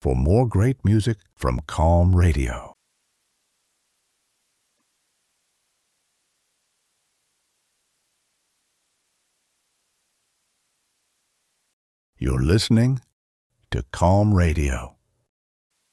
for more great music from Calm Radio. You're listening to Calm Radio.